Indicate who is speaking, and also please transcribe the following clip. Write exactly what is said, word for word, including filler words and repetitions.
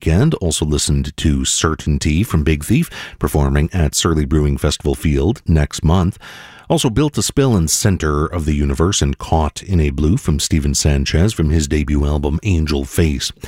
Speaker 1: weekend. Also listened to Certainty from Big Thief, performing at Surly Brewing Festival Field next month. Also Built to Spill and Center of the Universe and Caught in a Blue from Steven Sanchez from his debut album Angel Face.